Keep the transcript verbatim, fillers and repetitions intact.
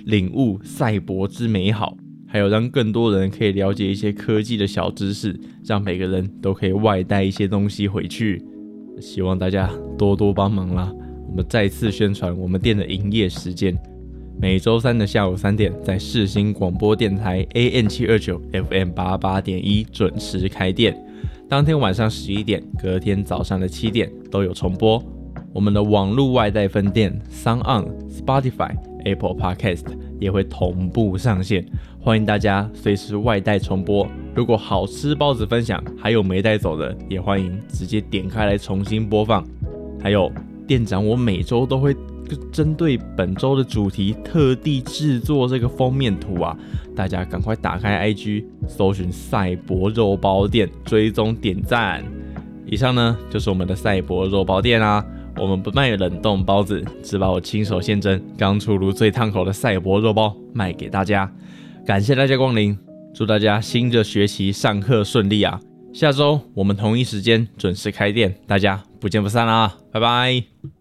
领悟赛博之美好，还有让更多人可以了解一些科技的小知识，让每个人都可以外带一些东西回去。希望大家多多帮忙啦！我们再次宣传我们店的营业时间，每周三的下午三点，在世新广播电台 A M 七二九 F M 八十八点一 准时开店。当天晚上十一点，隔天早上的七点都有重播。我们的网络外带分店 SoundOn、Spotify、Apple Podcast 也会同步上线，欢迎大家随时外带重播。如果好吃包子分享还有没带走的，也欢迎直接点开来重新播放。还有店长，我每周都会针对本周的主题特地制作这个封面图啊，大家赶快打开 I G 搜寻赛博肉包店，追踪点赞。以上呢就是我们的赛博肉包店啊，我们不卖冷冻包子，只把我亲手现蒸刚出炉最烫口的赛博肉包卖给大家。感谢大家光临，祝大家新的学期上课顺利啊！下周我们同一时间准时开店，大家不见不散啦，拜拜。